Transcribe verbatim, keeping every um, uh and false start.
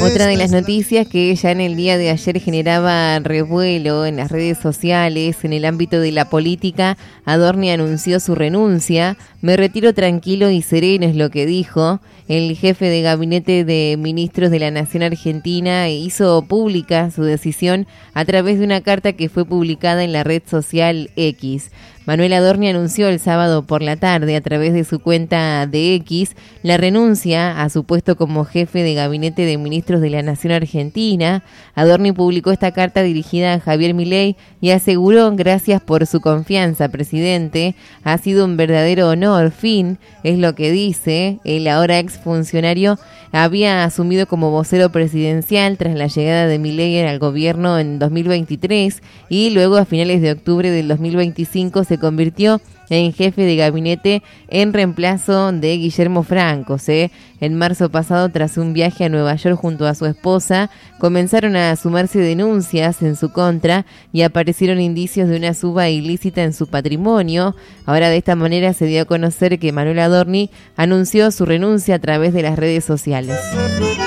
Otra de las noticias que ya en el día de ayer generaba revuelo en las redes sociales, en el ámbito de la política, Adorni anunció su renuncia. Me retiro tranquilo y sereno, es lo que dijo. El jefe de gabinete de ministros de la Nación Argentina hizo pública su decisión a través de una carta que fue publicada en la red social X. Manuel Adorni anunció el sábado por la tarde a través de su cuenta de X la renuncia a su puesto como jefe de gabinete de ministros de la Nación Argentina. Adorni publicó esta carta dirigida a Javier Milei y aseguró: gracias por su confianza, presidente. Ha sido un verdadero honor. Fin, es lo que dice. El ahora exfuncionario había asumido como vocero presidencial tras la llegada de Milei al gobierno en dos mil veintitrés y luego a finales de octubre del dos mil veinticinco se convirtió en jefe de gabinete en reemplazo de Guillermo Franco. ¿sí? En marzo pasado, tras un viaje a Nueva York junto a su esposa, comenzaron a sumarse denuncias en su contra y aparecieron indicios de una suba ilícita en su patrimonio. Ahora de esta manera se dio a conocer que Manuel Adorni anunció su renuncia a través de las redes sociales.